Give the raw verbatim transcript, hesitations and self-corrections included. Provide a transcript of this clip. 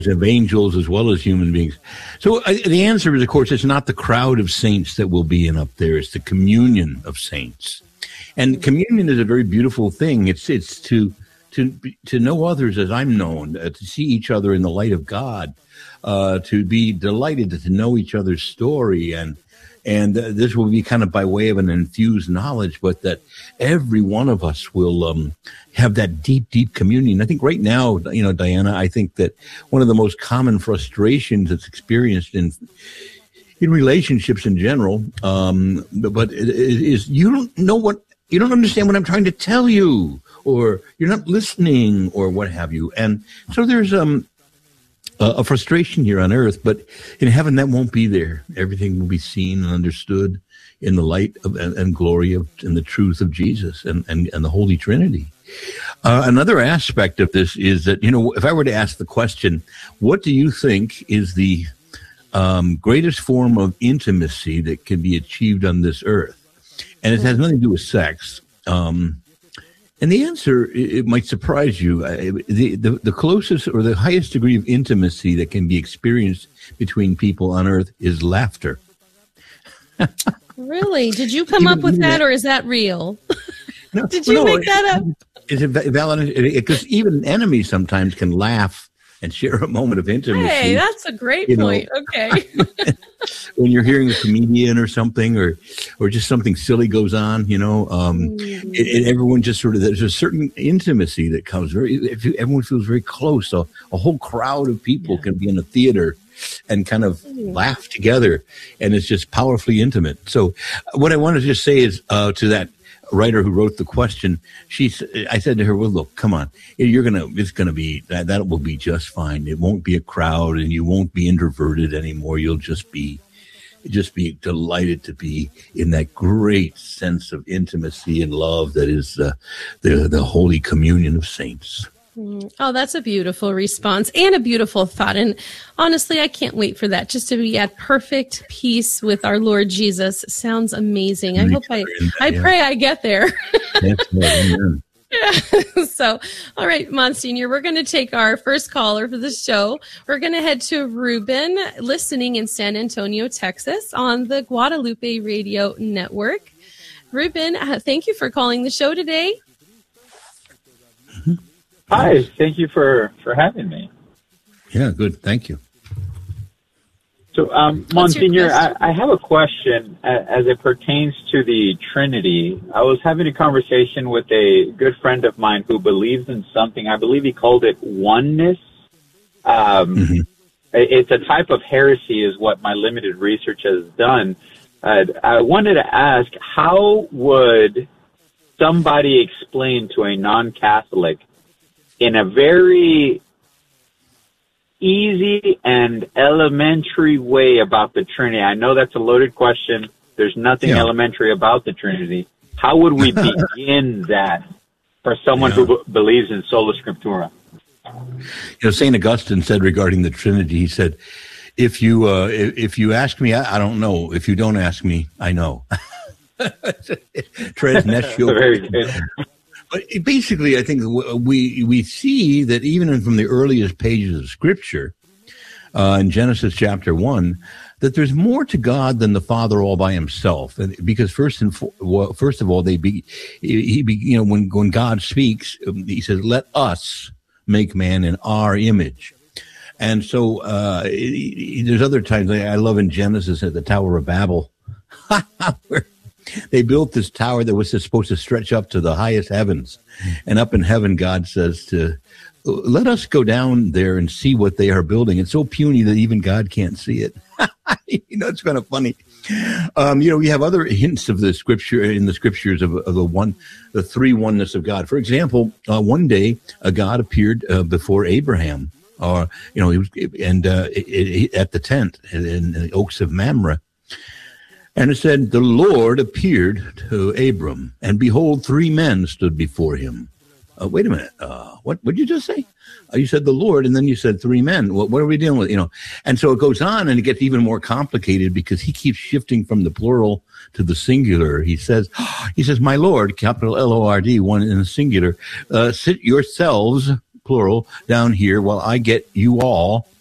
of angels as well as human beings. So uh, the answer is, of course, it's not the crowd of saints that will be in up there. It's the communion of saints. And communion is a very beautiful thing. It's it's to to to know others as I'm known, uh, to see each other in the light of God, uh, to be delighted to know each other's story. And and uh, this will be kind of by way of an infused knowledge, but that every one of us will um, have that deep, deep communion. I think right now, you know, Diana, I think that one of the most common frustrations that's experienced in in relationships in general, um, but it, it is you don't know what, you don't understand what I'm trying to tell you, or you're not listening, or what have you. And so there's um, a, a frustration here on earth, but in heaven that won't be there. Everything will be seen and understood in the light of, and, and glory of, and the truth of Jesus and, and, and the Holy Trinity. Uh, another aspect of this is that, you know, if I were to ask the question, what do you think is the um, greatest form of intimacy that can be achieved on this earth? And it has nothing to do with sex. Um, and the answer, it, it might surprise you. Uh, the, the, the closest or the highest degree of intimacy that can be experienced between people on earth is laughter. Really? Did you come even, up with that, that, or is that real? No, Did you no, make that up? It's a valid, because even enemies sometimes can laugh and share a moment of intimacy. Hey, that's a great you point. Know, okay. When you're hearing a comedian or something, or or just something silly goes on, you know, um, mm. it, it, everyone just sort of, there's a certain intimacy that comes very, if you, everyone feels very close. So a whole crowd of people yeah. can be in a theater and kind of mm. laugh together, and it's just powerfully intimate. So what I want to just say is uh, to that writer who wrote the question, she, I said to her, well, look, come on, you're going to, it's going to be, that, that will be just fine. It won't be a crowd, and you won't be introverted anymore. You'll just be, just be delighted to be in that great sense of intimacy and love that is uh, the, the Holy Communion of Saints. Oh, that's a beautiful response and a beautiful thought. And honestly, I can't wait for that, just to be at perfect peace with our Lord Jesus. Sounds amazing. I hope I, I yeah. pray I get there. Yeah. So, all right, Monsignor, we're going to take our first caller for the show. We're going to head to Ruben, listening in San Antonio, Texas, on the Guadalupe Radio Network. Ruben, thank you for calling the show today. Mm-hmm. Hi, thank you for, for having me. Yeah, good. Thank you. So, um, Monsignor, I, I have a question as it pertains to the Trinity. I was having a conversation with a good friend of mine who believes in something. I believe he called it oneness. Um, mm-hmm. It's a type of heresy is what my limited research has done. Uh, I wanted to ask, how would somebody explain to a non-Catholic in a very easy and elementary way about the Trinity? I know that's a loaded question. There's nothing yeah. elementary about the Trinity. How would we begin that for someone yeah. who b- believes in sola scriptura? You know, Saint Augustine said regarding the Trinity, he said, if you uh, if you ask me, I, I don't know. If you don't ask me, I know. Tres nescio. Very good. But basically, I think we we see that even from the earliest pages of Scripture, uh, in Genesis chapter one, that there's more to God than the Father all by himself. And because first and for, well, first of all, they be he be, you know when when God speaks, he says, "Let us make man in our image." And so uh, it, it, there's other times I love in Genesis at the Tower of Babel, where they built this tower that was supposed to stretch up to the highest heavens. And up in heaven, God says to, let us go down there and see what they are building. It's so puny that even God can't see it. You know, it's kind of funny. Um, you know, we have other hints of the scripture in the scriptures of, of the one, the three oneness of God. For example, uh, one day a God appeared uh, before Abraham, or, you know, he was, and uh, it, it, at the tent in, in the oaks of Mamre. And it said, the Lord appeared to Abram, and behold, three men stood before him. Uh, wait a minute. Uh, what what did you just say? Uh, you said the Lord, and then you said three men. What, what are we dealing with? You know, and so it goes on, and it gets even more complicated because he keeps shifting from the plural to the singular. He says, he says, my Lord, capital L O R D, one in the singular, uh, sit yourselves plural, down here while I get you all